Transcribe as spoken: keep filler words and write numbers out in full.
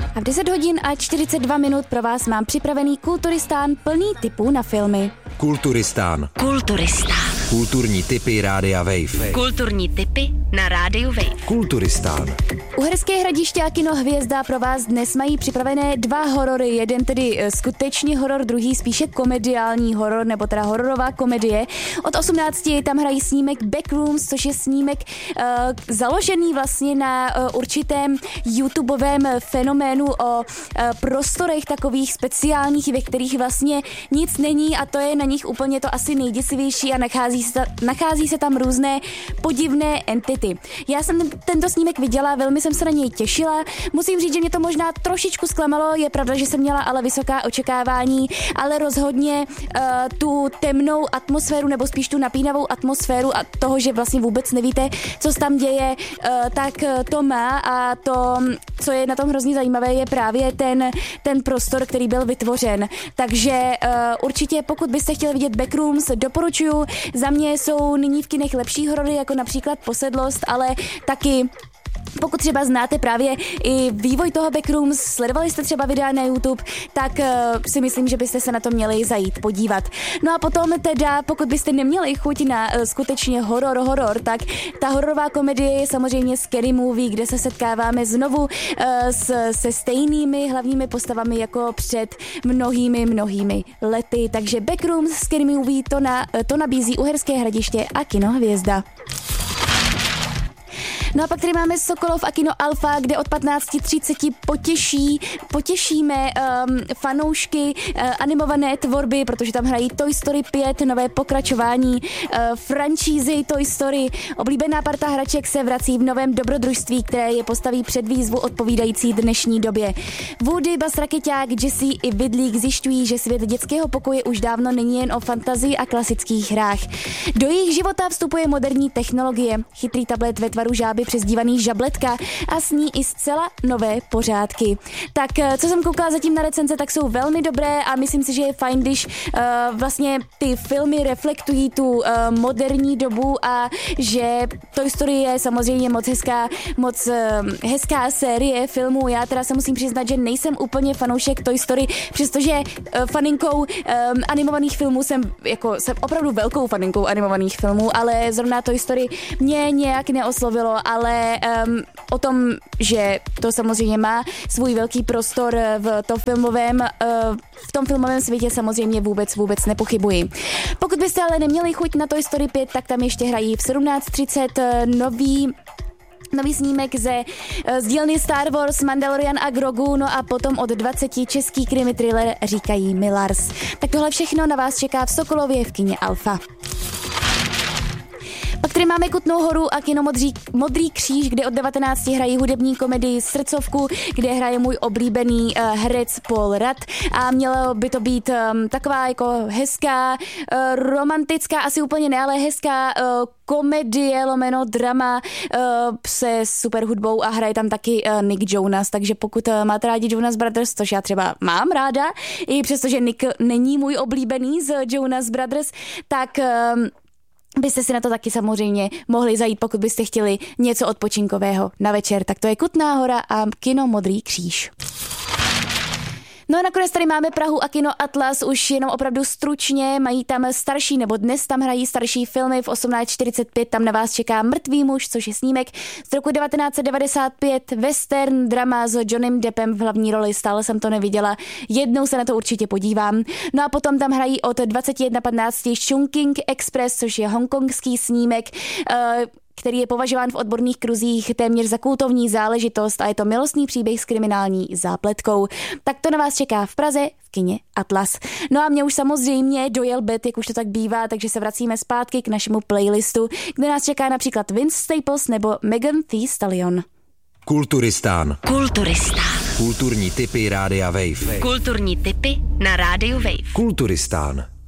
A v deset hodin a čtyřicet dva minut pro vás mám připravený Kulturistán plný tipů na filmy. Kulturistán. Kulturistán. Kulturní tipy Rádia Wave. Kulturní tipy na Rádiu Wave. Kulturistán. Uherské Hradiště a kino Hvězda pro vás dnes mají připravené dva horory. Jeden tedy skutečně horor, druhý spíše komediální horor, nebo teda hororová komedie. Od osmnácti tam hrají snímek Backrooms, což je snímek uh, založený vlastně na uh, určitém YouTubeovém fenoménu o uh, prostorech takových speciálních, ve kterých vlastně nic není, a to je na nich úplně to asi nejděsivější, a nachází se, ta, nachází se tam různé podivné entity. Já jsem ten, tento snímek viděla, velmi jsem se na něj těšila. Musím říct, že mě to možná trošičku zklamalo, je pravda, že jsem měla ale vysoká očekávání, ale rozhodně uh, tu temnou atmosféru, nebo spíš tu napínavou atmosféru a toho, že vlastně vůbec nevíte, co se tam děje, uh, tak to má, a to, co je na tom hrozně zajímavé, je právě ten, ten prostor, který byl vytvořen. Takže uh, určitě, pokud byste chtěli vidět Backrooms, doporučuju. Za mě jsou nyní v kinech lepší horory, jako například Posedlost, ale taky pokud třeba znáte právě i vývoj toho Backrooms, sledovali jste třeba videa na YouTube, tak uh, si myslím, že byste se na to měli zajít podívat. No a potom teda, pokud byste neměli chuť na uh, skutečně horor, horor, tak ta hororová komedie je samozřejmě Scary Movie, kde se setkáváme znovu uh, s, se stejnými hlavními postavami jako před mnohými, mnohými lety. Takže Backrooms, Scary Movie, to, na, to nabízí Uherské Hradiště a kino Hvězda. No a pak tady máme Sokolov a kino Alfa, kde od patnácti třicet potěší, potěšíme um, fanoušky uh, animované tvorby, protože tam hrají Toy Story pět, nové pokračování uh, franšízy Toy Story. Oblíbená parta hraček se vrací v novém dobrodružství, které je postaví před výzvu odpovídající dnešní době. Woody, Buzz Rakeťák, Jessie i Vidlík zjišťují, že svět dětského pokoje už dávno není jen o fantazii a klasických hrách. Do jejich života vstupuje moderní technologie. Chytrý tablet ve tvaru žáby přezdívaný Žabletka a s ní i zcela nové pořádky. Tak co jsem koukala zatím na recenze, tak jsou velmi dobré a myslím si, že je fajn, když uh, vlastně ty filmy reflektují tu uh, moderní dobu, a že Toy Story je samozřejmě moc hezká, moc uh, hezká série filmů. Já teda se musím přiznat, že nejsem úplně fanoušek Toy Story, přestože uh, faninkou um, animovaných filmů jsem, jako jsem opravdu velkou faninkou animovaných filmů, ale zrovna Toy Story mě nějak neoslovilo, ale um, o tom, že to samozřejmě má svůj velký prostor v tom filmovém, uh, v tom filmovém světě samozřejmě vůbec, vůbec nepochybuji. Pokud byste ale neměli chuť na Toy Story pět, tak tam ještě hrají v sedmnáct třicet nový Nový snímek ze z dílny Star Wars, Mandalorian a Grogu, no a potom od dvaceti český krimi thriller Říkají mi Lars. Tak tohle všechno na vás čeká v Sokolově v kině Alfa. Pak tady máme Kutnou Horu a kino Modrý, Modrý kříž, kde od devatenácti hrají hudební komedii Srdcovku, kde hraje můj oblíbený uh, herec Paul Rudd, a mělo by to být um, taková jako hezká, uh, romantická, asi úplně ne, ale hezká uh, komedie, lomeno drama uh, se super hudbou, a hraje tam taky uh, Nick Jonas, takže pokud uh, máte rádi Jonas Brothers, což já třeba mám ráda, i přestože Nick není můj oblíbený z Jonas Brothers, tak uh, byste si na to taky samozřejmě mohli zajít, pokud byste chtěli něco odpočinkového na večer. Tak to je Kutná Hora a kino Modrý kříž. No a nakonec tady máme Prahu a kino Atlas, už jenom opravdu stručně, mají tam starší, nebo dnes tam hrají starší filmy. V osmnáct čtyřicet pět tam na vás čeká Mrtvý muž, což je snímek z roku devatenáct set devadesát pět, western drama s Johnnym Deppem v hlavní roli, stále jsem to neviděla, jednou se na to určitě podívám. No a potom tam hrají od dvacet jedna patnáct Chungking Express, což je hongkongský snímek, uh, který je považován v odborných kruzích téměř za kultovní záležitost, a je to milostný příběh s kriminální zápletkou. Tak to na vás čeká v Praze v kině Atlas. No a mě už samozřejmě dojel bet, jak už to tak bývá, takže se vracíme zpátky k našemu playlistu, kde nás čeká například Vince Staples nebo Megan Thee Stallion. Kulturistán. Kulturistán. Kulturní tipy Rádia Wave. Kulturní tipy na Rádiu Wave. Kulturistán.